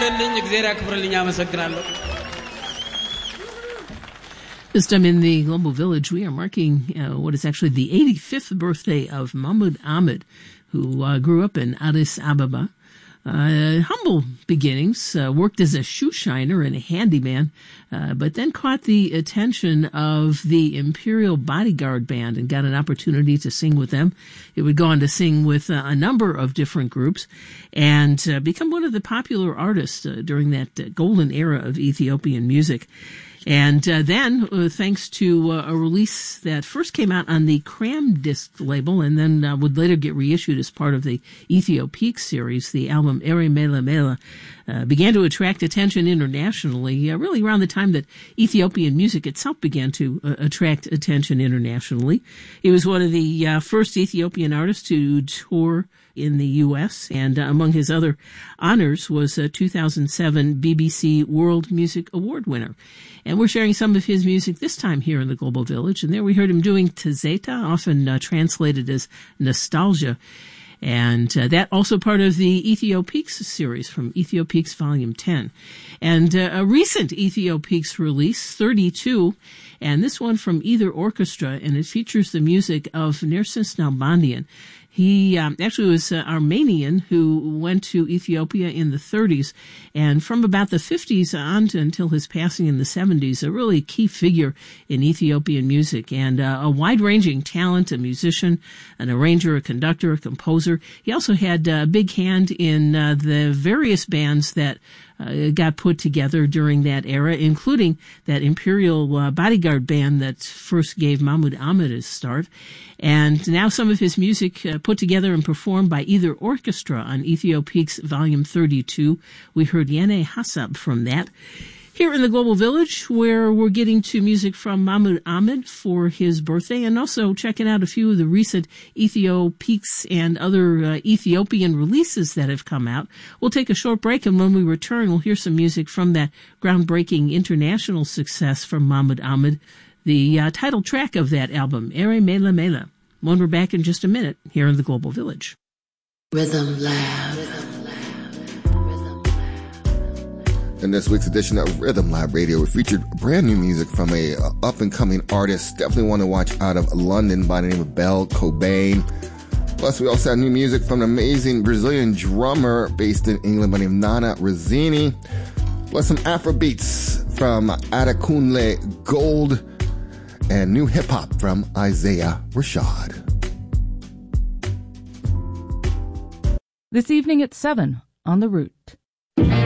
This time in the Global Village, we are marking what is actually the 85th birthday of Mahmoud Ahmed, who grew up in Addis Ababa. Humble beginnings, worked as a shoe shiner and a handyman, but then caught the attention of the Imperial Bodyguard Band and got an opportunity to sing with them. He would go on to sing with a number of different groups and become one of the popular artists during that golden era of Ethiopian music. And then, thanks to a release that first came out on the Cram Disc label and then would later get reissued as part of the Ethiopeak series, the album Ere Mela Mela began to attract attention internationally, really around the time that Ethiopian music itself began to attract attention internationally. He was one of the first Ethiopian artists to tour in the U.S., and among his other honors was a 2007 BBC World Music Award winner. And we're sharing some of his music this time here in the Global Village, and there we heard him doing Tazeta, often translated as nostalgia. And that also part of the Ethiopeaks series from Ethiopeaks Volume 10. And a recent Ethiopeaks release, 32, and this one from Either Orchestra, and it features the music of Nerses Nalbandian. He actually was Armenian who went to Ethiopia in the 30s, and from about the 50s on to until his passing in the 70s, a really key figure in Ethiopian music, and a wide-ranging talent, a musician, an arranger, a conductor, a composer. He also had a big hand in the various bands that got put together during that era, including that Imperial Bodyguard Band that first gave Mahmoud Ahmed his start. And now some of his music put together and performed by Either Orchestra on Ethiopeaks Volume 32. We heard Yene Hassab from that. Here in the Global Village, where we're getting to music from Mahmoud Ahmed for his birthday, and also checking out a few of the recent Ethiopeaks and other Ethiopian releases that have come out. We'll take a short break, and when we return, we'll hear some music from that groundbreaking international success from Mahmoud Ahmed, the title track of that album, Ere Mela Mela. When we're back in just a minute, here in the Global Village. Rhythm Lab. In this week's edition of Rhythm Lab Radio, we featured brand new music from a up-and-coming artist. Definitely want to watch out of London by the name of Belle Cobain. Plus, we also have new music from an amazing Brazilian drummer based in England by the name of Nana Rosini. Plus, some Afro beats from Adekunle Gold and new hip-hop from Isaiah Rashad. This evening at 7 on The Root.